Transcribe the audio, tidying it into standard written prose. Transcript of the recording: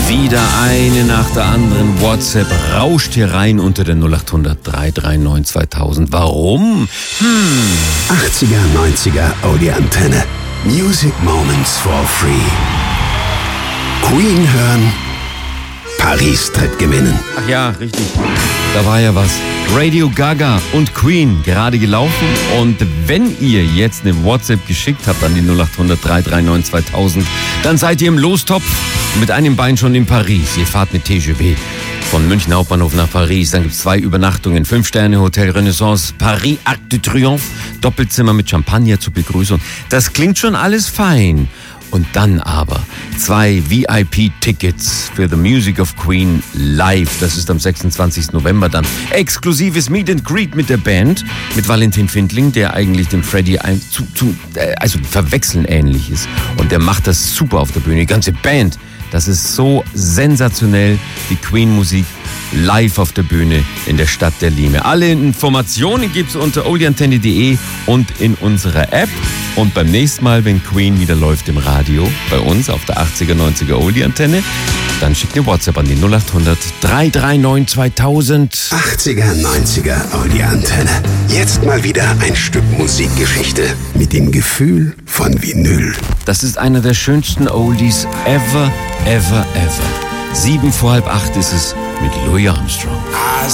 Wieder eine nach der anderen. WhatsApp rauscht hier rein unter der 0800 339 2000. Warum? 80er, 90er, Audi-Antenne. Music Moments for free. Queen hören. Paris-Trip gewinnen. Ach ja, richtig. Da war ja was. Radio Gaga und Queen gerade gelaufen. Und wenn ihr jetzt eine WhatsApp geschickt habt an die 0800 339 2000, dann seid ihr im Lostopf mit einem Bein schon in Paris. Ihr fahrt mit TGV von München Hauptbahnhof nach Paris. Dann gibt es 2 Übernachtungen. 5-Sterne-Hotel Renaissance, Paris, Arc de Triomphe, Doppelzimmer mit Champagner zur Begrüßung. Das klingt schon alles fein. Und dann aber 2 VIP-Tickets für The Music of Queen live. Das ist am 26. November dann. Exklusives Meet and Greet mit der Band, mit Valentin Findling, der eigentlich dem Freddie also verwechseln ähnlich ist. Und der macht das super auf der Bühne. Die ganze Band, das ist so sensationell, die Queen-Musik live auf der Bühne in der Stadt der Liebe. Alle Informationen gibt es unter oldieantenne.de und in unserer App. Und beim nächsten Mal, wenn Queen wieder läuft im Radio, bei uns auf der 80er, 90er Oldie-Antenne, dann schickt eine WhatsApp an die 0800 339 2000. 80er, 90er Audi-Antenne. Jetzt mal wieder ein Stück Musikgeschichte mit dem Gefühl von Vinyl. Das ist einer der schönsten Oldies ever, ever, ever. 7 vor halb 8 ist es mit Louis Armstrong. I